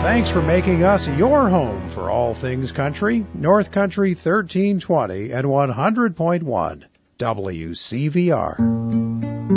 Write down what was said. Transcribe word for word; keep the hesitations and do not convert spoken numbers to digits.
Thanks for making us your home for all things country. North Country thirteen twenty and one hundred point one W C V R.